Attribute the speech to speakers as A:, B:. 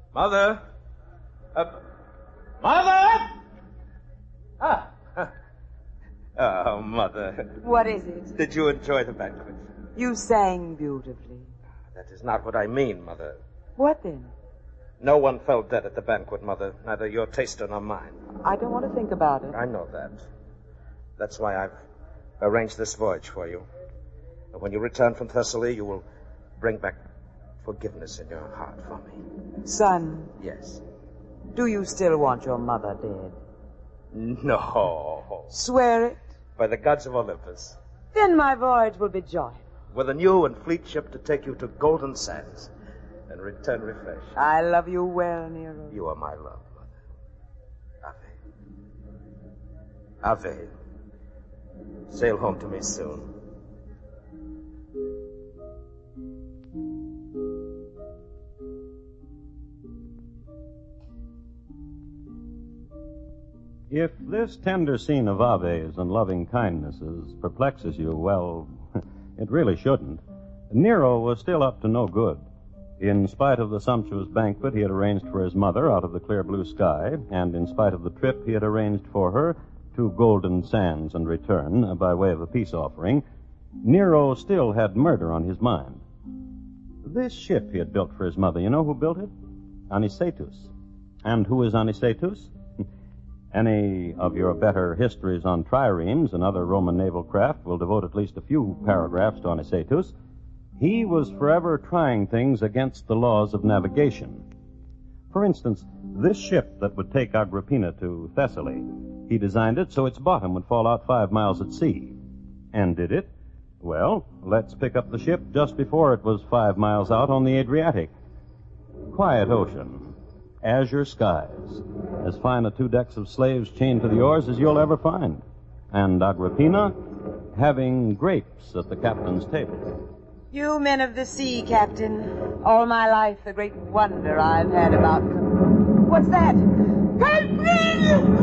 A: Mother? Mother? Ah. Oh, Mother.
B: What is it?
A: Did you enjoy the banquet?
B: You sang beautifully.
A: That is not what I mean, Mother.
B: What then?
A: No one fell dead at the banquet, Mother. Neither your taster nor mine.
B: I don't want to think about it.
A: I know that. That's why I've arranged this voyage for you. And when you return from Thessaly, you will bring back forgiveness in your heart for me.
B: Son.
A: Yes.
B: Do you still want your mother dead?
A: No.
B: Swear it.
A: By the gods of Olympus.
B: Then my voyage will be joyful.
A: With a new and fleet ship to take you to Golden Sands and return refreshed.
B: I love you well, Nero.
A: You are my love, Mother. Ave. Ave. Sail home to me soon.
C: If this tender scene of Ave's and loving kindnesses perplexes you, well, it really shouldn't. Nero was still up to no good. In spite of the sumptuous banquet he had arranged for his mother out of the clear blue sky, and in spite of the trip he had arranged for her to Golden Sands and return by way of a peace offering, Nero still had murder on his mind. This ship he had built for his mother, you know who built it? Anicetus. And who is Anicetus? Any of your better histories on triremes and other Roman naval craft will devote at least a few paragraphs to Anicetus. He was forever trying things against the laws of navigation. For instance, this ship that would take Agrippina to Thessaly, he designed it so its bottom would fall out 5 miles at sea. And did it? Well, let's pick up the ship just before it was 5 miles out on the Adriatic. Quiet ocean. Azure skies, as fine a 2 decks of slaves chained to the oars as you'll ever find. And Agrippina having grapes at the captain's table.
B: You men of the sea, Captain. All my life, the great wonder I've had about them. What's that? Help me!